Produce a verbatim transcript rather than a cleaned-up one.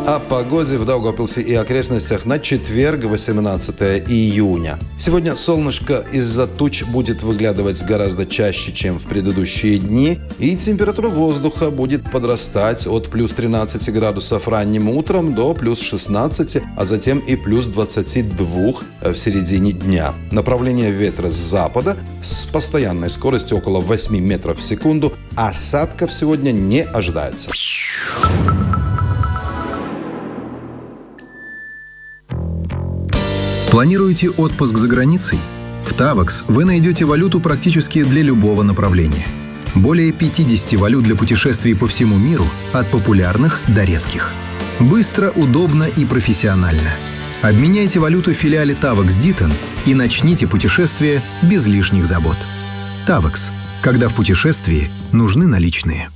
О погоде в Даугавпилсе и окрестностях на четверг, восемнадцатое июня. Сегодня солнышко из-за туч будет выглядывать гораздо чаще, чем в предыдущие дни, и температура воздуха будет подрастать от плюс тринадцати градусов ранним утром до плюс шестнадцати, а затем и плюс двадцати двух в середине дня. Направление ветра с запада с постоянной скоростью около восьми метров в секунду. Осадков сегодня не ожидается. Планируете отпуск за границей? В Tavax вы найдете валюту практически для любого направления. Более пятидесяти валют для путешествий по всему миру, от популярных до редких. Быстро, удобно и профессионально. Обменяйте валюту в филиале Tavax Ditton и начните путешествие без лишних забот. Tavax. Когда в путешествии нужны наличные.